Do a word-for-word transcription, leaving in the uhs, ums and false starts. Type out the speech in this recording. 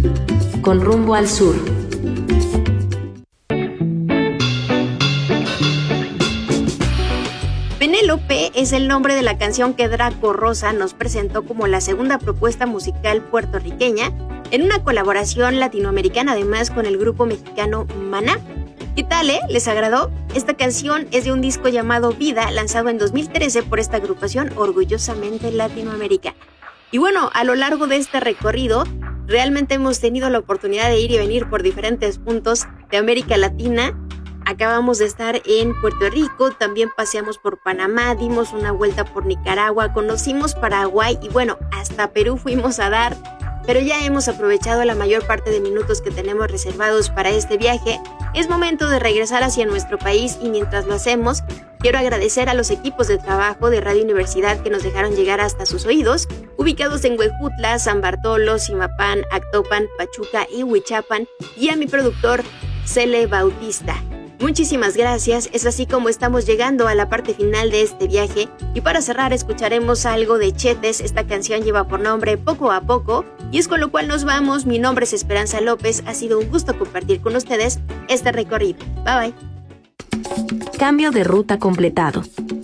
con rumbo al sur. Penélope es el nombre de la canción que Draco Rosa nos presentó como la segunda propuesta musical puertorriqueña en una colaboración latinoamericana, además con el grupo mexicano Maná. ¿Qué tal, eh? ¿Les agradó? Esta canción es de un disco llamado Vida, lanzado en dos mil trece por esta agrupación orgullosamente latinoamericana. Y bueno, a lo largo de este recorrido, realmente hemos tenido la oportunidad de ir y venir por diferentes puntos de América Latina. Acabamos de estar en Puerto Rico, también paseamos por Panamá, dimos una vuelta por Nicaragua, conocimos Paraguay y bueno, hasta Perú fuimos a dar. Pero ya hemos aprovechado la mayor parte de minutos que tenemos reservados para este viaje. Es momento de regresar hacia nuestro país y mientras lo hacemos, quiero agradecer a los equipos de trabajo de Radio Universidad que nos dejaron llegar hasta sus oídos, ubicados en Huejutla, San Bartolo, Zimapán, Actopan, Pachuca y Huichapan, y a mi productor, Cele Bautista. Muchísimas gracias, es así como estamos llegando a la parte final de este viaje y para cerrar escucharemos algo de Chetes. Esta canción lleva por nombre Poco a Poco y es con lo cual nos vamos. Mi nombre es Esperanza López, ha sido un gusto compartir con ustedes este recorrido. Bye bye. Cambio de ruta completado.